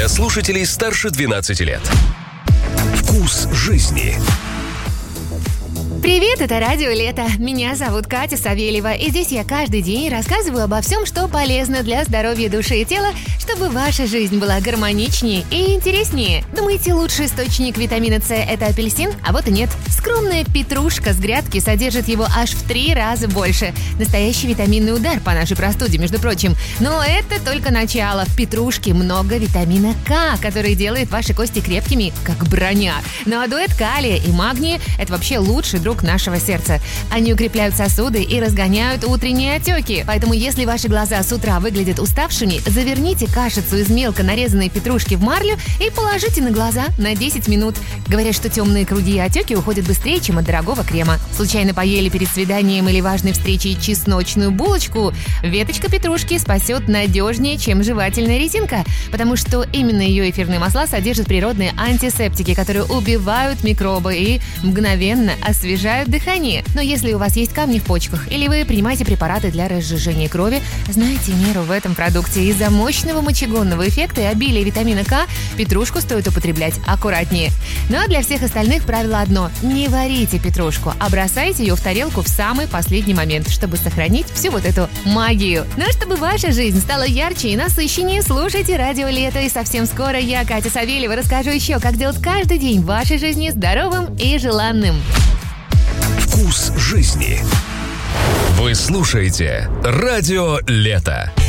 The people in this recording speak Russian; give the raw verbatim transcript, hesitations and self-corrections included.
для слушателей старше двенадцати лет. Вкус жизни. Привет, это Радио Лето. Меня зовут Катя Савельева, и здесь я каждый день рассказываю обо всем, что полезно для здоровья души и тела, чтобы ваша жизнь была гармоничнее и интереснее. Думаете, лучший источник витамина С – это апельсин? А вот и нет. Скромная петрушка с грядки содержит его аж в три раза больше. Настоящий витаминный удар по нашей простуде, между прочим. Но это только начало. В петрушке много витамина К, который делает ваши кости крепкими, как броня. Ну а дуэт калия и магния – это вообще лучший друг нашего сердца. Они укрепляют сосуды и разгоняют утренние отеки. Поэтому, если ваши глаза с утра выглядят уставшими, заверните кашицу из мелко нарезанной петрушки в марлю и положите на глаза на десять минут. Говорят, что темные круги и отеки уходят быстрее, чем от дорогого крема. Случайно поели перед свиданием или важной встречей чесночную булочку? Веточка петрушки спасет надежнее, чем жевательная резинка, потому что именно ее эфирные масла содержат природные антисептики, которые убивают микробы и мгновенно освежают дыхание. Но если у вас есть камни в почках или вы принимаете препараты для разжижения крови, знайте меру в этом продукте. Из-за мощного мочегонного эффекта и обилия витамина К петрушку стоит употреблять аккуратнее. Ну а для всех остальных правило одно – не варите петрушку, а бросайте ее в тарелку в самый последний момент, чтобы сохранить всю вот эту магию. Ну а чтобы ваша жизнь стала ярче и насыщеннее, слушайте Радио Лето. И совсем скоро я, Катя Савельева, расскажу еще, как делать каждый день в вашей жизни здоровым и желанным. Вкус жизни. Вы слушаете Радио Лето.